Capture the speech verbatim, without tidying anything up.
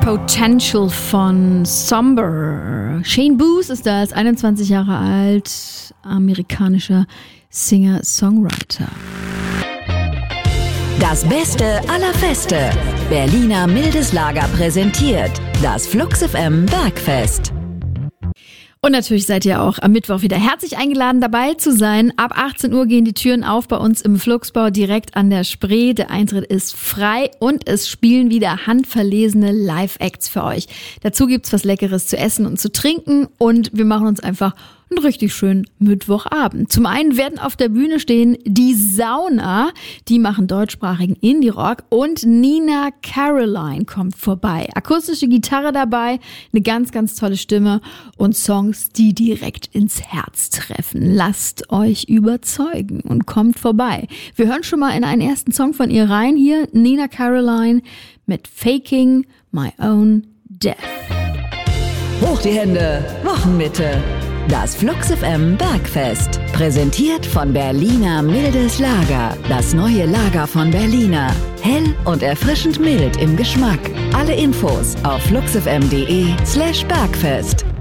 Potential von Somber. Shane Booth ist das, einundzwanzig Jahre alt, amerikanischer Singer-Songwriter. Das Beste aller Feste. Berliner Mildes Lager präsentiert das Flux F M Bergfest. Und natürlich seid ihr auch am Mittwoch wieder herzlich eingeladen, dabei zu sein. Ab achtzehn Uhr gehen die Türen auf bei uns im Fluxbau direkt an der Spree. Der Eintritt ist frei und es spielen wieder handverlesene Live-Acts für euch. Dazu gibt's was Leckeres zu essen und zu trinken und wir machen uns einfach einen richtig schönen Mittwochabend. Zum einen werden auf der Bühne stehen die Sauna, die machen deutschsprachigen Indie-Rock und Nina Caroline kommt vorbei. Akustische Gitarre dabei, eine ganz, ganz tolle Stimme und Songs, die direkt ins Herz treffen. Lasst euch überzeugen und kommt vorbei. Wir hören schon mal in einen ersten Song von ihr rein. Hier Nina Caroline mit Faking My Own Death. Hoch die Hände, Wochenmitte. Das Flux F M Bergfest. Präsentiert von Berliner Mildes Lager. Das neue Lager von Berliner. Hell und erfrischend mild im Geschmack. Alle Infos auf fluxfm.de slash Bergfest.